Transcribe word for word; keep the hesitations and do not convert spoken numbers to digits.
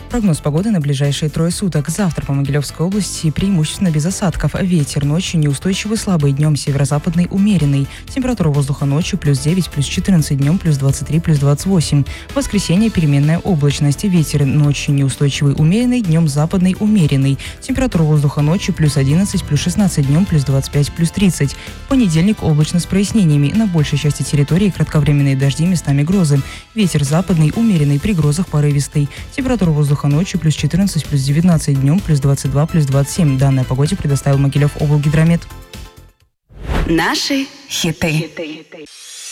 Прогноз погоды на ближайшие трое суток. Завтра по Могилевской области преимущественно без осадков. Ветер ночью неустойчивый слабый, днем северо-западный умеренный. Температура воздуха ночью плюс девять, плюс четырнадцать, днем плюс двадцать три, плюс двадцать восемь. В воскресенье переменная облачность. Ветер ночью неустойчивый умеренный, днем западный умеренный. Температура воздуха ночью плюс одиннадцать, плюс шестнадцать, днем плюс двадцать пять, плюс тридцать. В понедельник облачно с прояснениями. На большей части территории кратковременные дожди, местами грозы. Ветер западный умеренный, при грозах порывистый. Температура воздуха ночью плюс четырнадцать, плюс девятнадцать, днем плюс двадцать два, плюс двадцать семь. Данные о погоде предоставил Могилев облгидромет. Наши хиты.